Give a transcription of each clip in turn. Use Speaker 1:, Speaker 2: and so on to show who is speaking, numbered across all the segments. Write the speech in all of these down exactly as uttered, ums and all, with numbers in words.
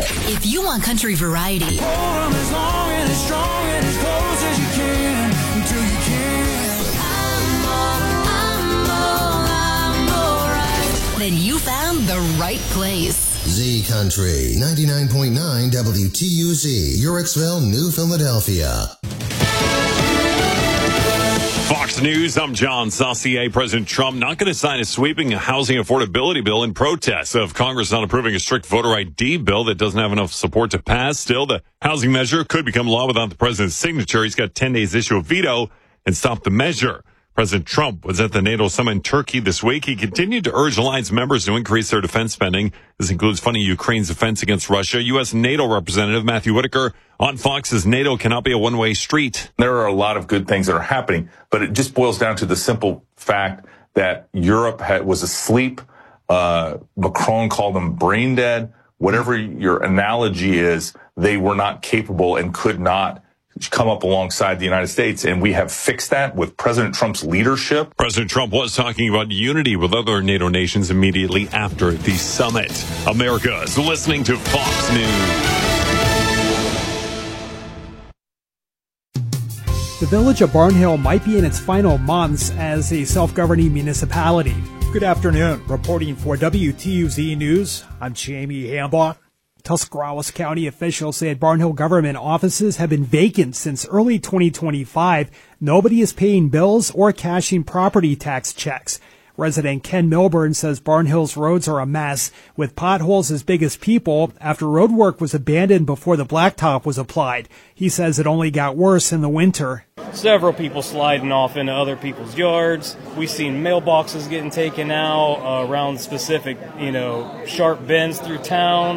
Speaker 1: If you want country variety,
Speaker 2: hold on as long and as strong and as close as you can until you can. I'm all, I'm all, I'm all right.
Speaker 1: Then you found the right place.
Speaker 3: Z Country, ninety-nine point nine W T U Z, Uhrichsville, New Philadelphia.
Speaker 4: Fox News, I'm John Saucier. President Trump not going to sign a sweeping housing affordability bill in protest of Congress not approving a strict voter I D bill that doesn't have enough support to pass. Still, the housing measure could become law without the president's signature. He's got ten days to issue a veto and stop the measure. President Trump was at the NATO summit in Turkey this week. He continued to urge alliance members to increase their defense spending. This includes funding Ukraine's defense against Russia. U S NATO Representative Matthew Whitaker on Fox says NATO cannot be a one-way street.
Speaker 5: There are a lot of good things that are happening, but it just boils down to the simple fact that Europe had, was asleep. Uh, Macron called them brain dead. Whatever your analogy is, they were not capable and could not come up alongside the United States, and we have fixed that with President Trump's leadership.
Speaker 4: President Trump was talking about unity with other NATO nations immediately after the summit. America is listening to Fox News.
Speaker 6: The village of Barnhill might be in its final months as a self-governing municipality. Good afternoon. Reporting for W T U Z News, I'm Jamie Hambaugh. Tuscarawas County officials say Barnhill government offices have been vacant since early twenty twenty-five. Nobody is paying bills or cashing property tax checks. Resident Ken Milburn says Barnhill's roads are a mess, with potholes as big as people after road work was abandoned before the blacktop was applied. He says it only got worse in the winter.
Speaker 7: Several people sliding off into other people's yards. We've seen mailboxes getting taken out uh, around specific, you know, sharp bends through town.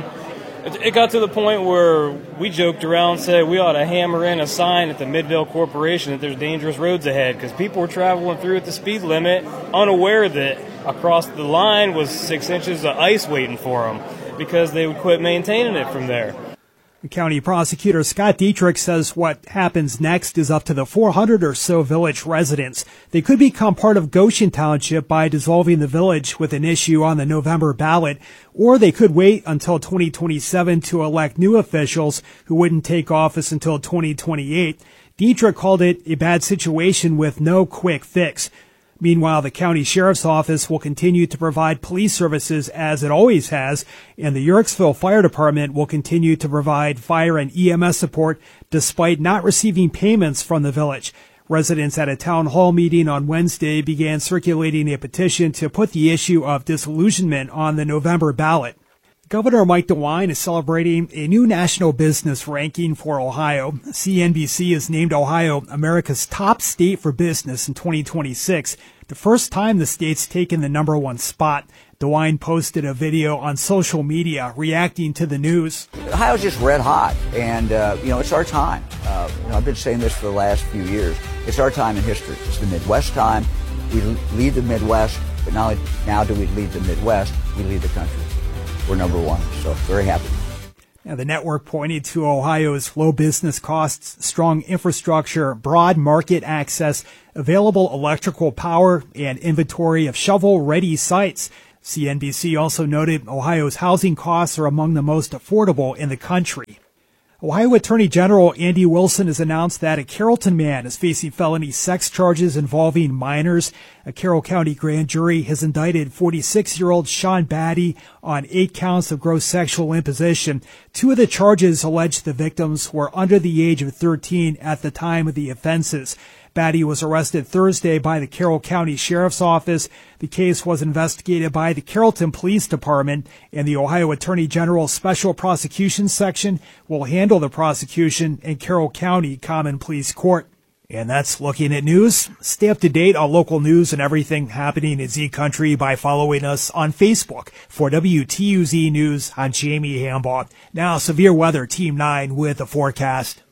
Speaker 7: It got to the point where we joked around and said we ought to hammer in a sign at the Midvale Corporation that there's dangerous roads ahead, because people were traveling through at the speed limit unaware that across the line was six inches of ice waiting for them because they would quit maintaining it from there.
Speaker 6: County Prosecutor Scott Dietrich says what happens next is up to the four hundred or so village residents. They could become part of Goshen Township by dissolving the village with an issue on the November ballot, or they could wait until twenty twenty-seven to elect new officials who wouldn't take office until twenty twenty-eight. Dietrich called it a bad situation with no quick fix. Meanwhile, the county sheriff's office will continue to provide police services as it always has, and the Uhrichsville Fire Department will continue to provide fire and E M S support despite not receiving payments from the village. Residents at a town hall meeting on Wednesday began circulating a petition to put the issue of disillusionment on the November ballot. Governor Mike DeWine is celebrating a new national business ranking for Ohio. C N B C has named Ohio America's top state for business in twenty twenty-six, the first time the state's taken the number one spot. DeWine posted a video on social media reacting to the news.
Speaker 8: Ohio's just red hot, and, uh, you know, it's our time. Uh, you know, I've been saying this for the last few years. It's our time in history. It's the Midwest time. We lead the Midwest, but not only now do we lead the Midwest, we lead the country. We're number one, so very happy.
Speaker 6: Now, the network pointed to Ohio's low business costs, strong infrastructure, broad market access, available electrical power, and inventory of shovel-ready sites. C N B C also noted Ohio's housing costs are among the most affordable in the country. Ohio Attorney General Andy Wilson has announced that a Carrollton man is facing felony sex charges involving minors. A Carroll County grand jury has indicted forty-six-year-old Sean Batty on eight counts of gross sexual imposition. Two of the charges allege the victims were under the age of thirteen at the time of the offenses. Batty was arrested Thursday by the Carroll County Sheriff's Office. The case was investigated by the Carrollton Police Department, and the Ohio Attorney General's Special Prosecutions Section will handle the prosecution in Carroll County Common Pleas Court. And that's looking at news. Stay up to date on local news and everything happening in Z Country by following us on Facebook. For W T U Z News, I'm Jamie Hambaugh. Now, severe weather, Team nine with the forecast.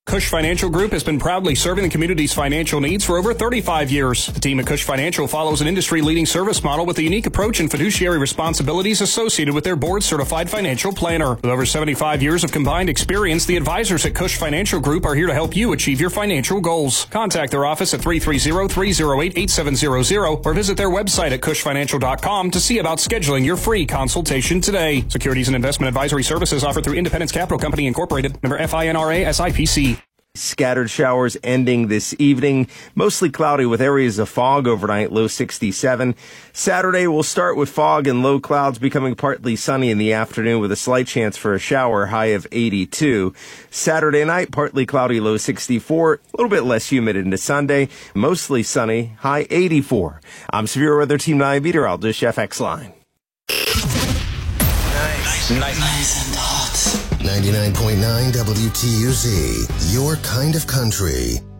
Speaker 9: Cush Financial Group has been proudly serving the community's financial needs for over thirty-five years. The team at Cush Financial follows an industry-leading service model with a unique approach and fiduciary responsibilities associated with their board-certified financial planner. With over seventy-five years of combined experience, the advisors at Cush Financial Group are here to help you achieve your financial goals. Contact their office at three three zero, three zero eight, eight seven zero zero or visit their website at cush financial dot com to see about scheduling your free consultation today. Securities and investment advisory services offered through Independence Capital Company Incorporated, member FINRA S I P C.
Speaker 10: Scattered showers ending this evening. Mostly cloudy with areas of fog overnight, low sixty-seven. Saturday will start with fog and low clouds, becoming partly sunny in the afternoon with a slight chance for a shower, high of eighty-two. Saturday night, partly cloudy, low sixty-four. A little bit less humid into Sunday. Mostly sunny, high eighty-four. I'm Severe Weather Team nine meteorologist F X Line.
Speaker 3: Nice. Nice. Nice and hot. ninety-nine point nine W T U Z, your kind of country.